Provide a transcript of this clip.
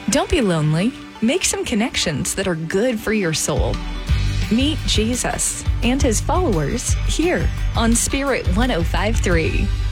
Don't be lonely. Make some connections that are good for your soul. Meet Jesus and his followers here on Spirit 105.3.